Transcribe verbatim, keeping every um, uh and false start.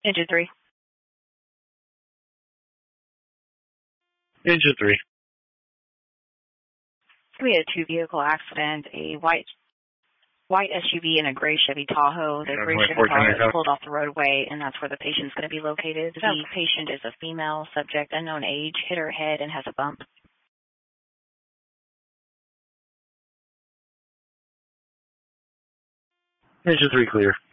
Engine three. Engine three. We had a two-vehicle accident, a white white S U V and a gray Chevy Tahoe. The gray Chevy Tahoe pulled off the roadway, and that's where the patient's going to be located. The okay. patient is a female subject, unknown age, hit her head, and has a bump. Engine three clear.